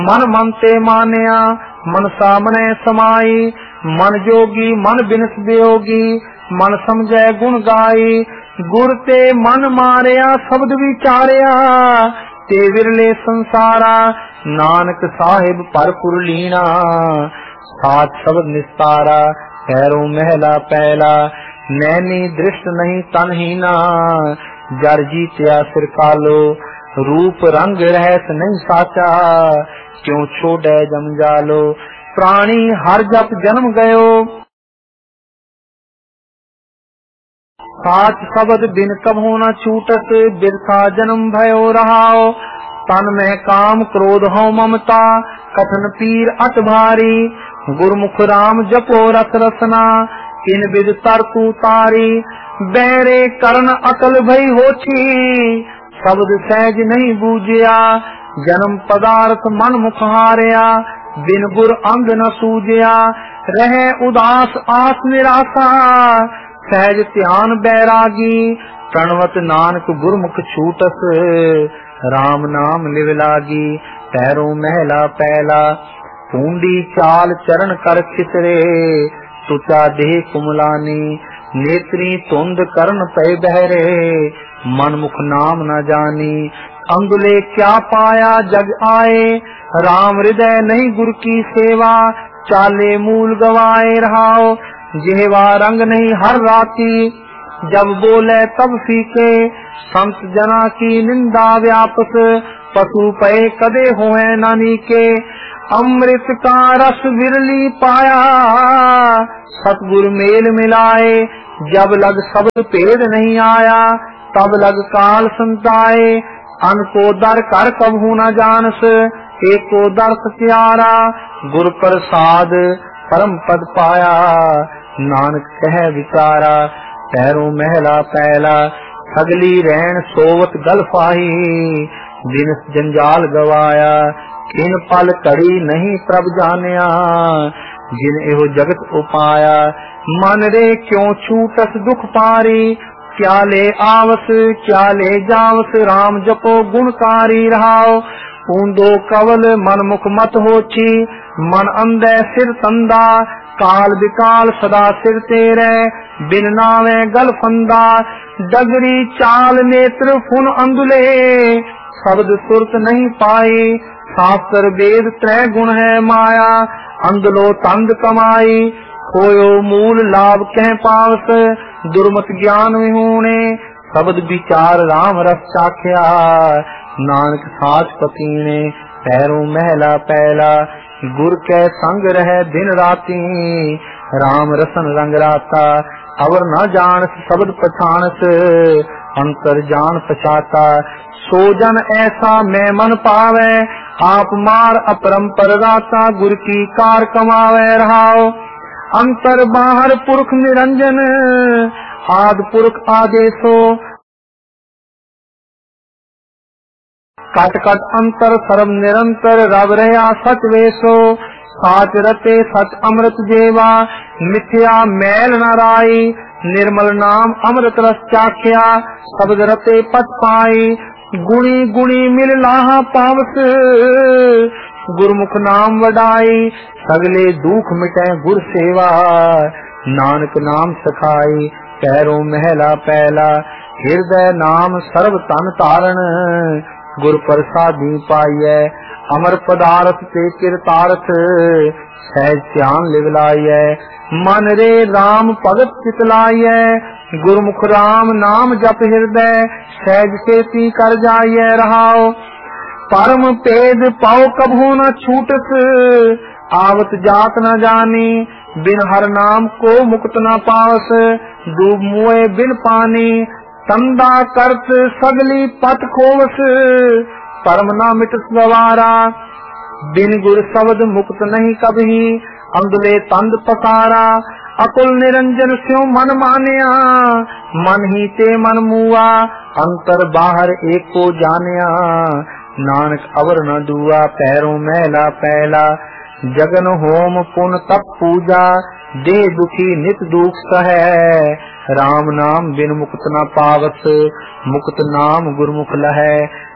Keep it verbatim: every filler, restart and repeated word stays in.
मन मन ते मानिया मन सामने समाई, मन जोगी मन बिनस वियोगी, मन समझै गुण गाई। गुर ते मन मारिया शब्द विचारिया, ते विरले संसारा नानक साहिब परपुर लीना। सात शब्द निस्तारा पैरों महला पहला, नैनी दृष्ट नहीं तनहीना। जर जीत्या सिर कालो रूप रंग रहस नहीं साचा, क्यों छोड़े जम जालो प्राणी हर जप जन्म गयो। साच शब्द बिन कभो न छूटस, बिरथा जन्म भयो रहाओ। तन में काम क्रोध हो ममता, कथन पीर अट भारी। गुरमुख राम जपो रस रसना, इन विद तरतु तारी। बैरे करण अकल भई होछी, शब्द सहज नहीं बूझिया। जन्म पदार्थ मन मुख हारिया, बिन गुर अंग न सूझिया। रहे उदास आस निराशा, सहज ध्यान बैरागी। प्रणवत नानक गुरमुख छूटस, राम नाम लिव लागी। पैरों महला पहला पूंडी चाल चरण कर खिसरे। तुचा देह कुमलानी, नेत्री तुंद करण पे बहरे। मन मुख नाम न जानी, अंगुले क्या पाया जग आए। राम हृदय नहीं गुर की सेवा, चाले मूल गवाए रहाओ। जेवा रंग नहीं हर राती, जब बोले तब फीके। संत जना की निंदा व्यापक, पशु पे कदे होए नानी के। अमृत का रस विरली पाया, सतगुर मेल मिलाए। जब लग शब्द पेड़ नहीं आया, तब लग काल संताए। अन को दर कर कभू न जानस, एक को दर सत्यारा। गुर प्रसाद परम पद पाया, नानक कह विचारा। पैरों महला पहला सगली रैन सोवत गल फाही। दिन जंजाल गवाया, किन पल कड़ी नहीं प्रभ जानिया। जिन एहो जगत उपाया, मन रे क्यों छूटस दुख पारी। क्या ले आवस क्या ले जावस, राम जपो गुणकारी रहाओ। ऊंदो कवल मन मुख मत होची, मन अंधे सिर तंदा। काल विकाल सदा सिर तेरे, बिन नावे गल फंदा। डगरी चाल नेत्र फुन अंधुले, शब्द सुरत नहीं पाई। शास्त्र वेद त्रय गुण है माया, अंधलो तंद कमाई। खोयो मूल लाभ कह पावस, दुर्मत ज्ञान विहूणे। शब्द विचार राम रस चाख्या, नानक साच पतीने। पैरों महला पहला गुर के संग रहे दिन राती। राम रसन रंग राता, अवर न जानस शब्द पछानस। अंतर जान पछाता, सो जन ऐसा मैं मन पावे। आप मार अपरंपर राता, गुर की कार कमावे रहाओ। अंतर बाहर पुरख निरंजन, आद पुरख आदेशो। कट कट अंतर सर्व निरंतर, रव रहा सच वेसो। साच रते सच अमृत जेवा, मिथ्या मैल न राई। निर्मल नाम अमृत रस चाख्या, शब्द रते पच पाई। गुणी गुणी मिल लाहा पावस, गुरमुख नाम वडाई। सगले दुख मिटे गुर सेवा, नानक नाम सखाई। पैरों महला पहला हृदय नाम सर्व तन तारण। गुर प्रसादी पाइय, अमर पदार्थ ते किरतार्थ। सहज ध्यान लिवलाइय, मन रे राम भगत चितलाइय। गुरमुख राम नाम जप हृदय, सहज सेती कर जाइय रहाओ। परम पेद पाओ कभू न छूटस, आवत जात न जानी। बिन हर नाम को मुक्त न पावस, डूब मुए बिन पानी। तंदा करत सगली पत खोवस, परम ना मिटस गवारा। बिन गुर शब्द मुक्त नहीं कभी, अंधले तंद पसारा। अकुल निरंजन स्यों मन मानिया, मन ही ते मन मुआ। अंतर बाहर एक को जानिया, नानक अवर न दुआ। पैरों महला पहला जगन होम पुन तप पूजा। देह दुखी नित दुख सहे, राम नाम बिन मुक्त न पावस। मुक्त नाम गुरमुख लहै,